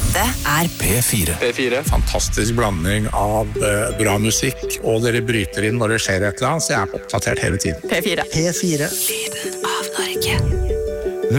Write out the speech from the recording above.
Dette P4. P4. Fantastisk blanding av bra musikk, og dere bryter inn når det skjer et eller annet, så jeg oppdatert hele tiden. P4. P4. Lyden av Norge.